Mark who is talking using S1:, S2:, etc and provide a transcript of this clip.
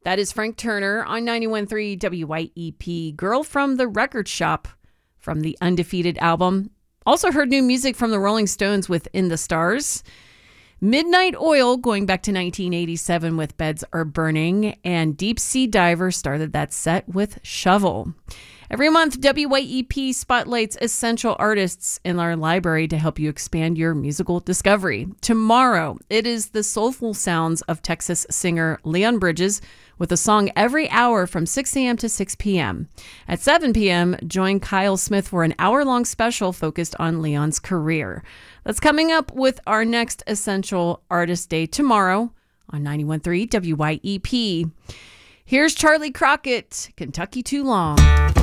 S1: That is Frank Turner on 91.3 WYEP, Girl from the Record Shop from the Undefeated album. Also heard new music from the Rolling Stones with In the Stars. Midnight Oil going back to 1987 with Beds Are Burning. And Deep Sea Diver started that set with Shovel. Every month, WYEP spotlights essential artists in our library to help you expand your musical discovery. Tomorrow, it is the soulful sounds of Texas singer Leon Bridges with a song every hour from 6 a.m. to 6 p.m. At 7 p.m., join Kyle Smith for an hour-long special focused on Leon's career. That's coming up with our next Essential Artist Day tomorrow on 91.3 WYEP. Here's Charlie Crockett, Kentucky Too Long.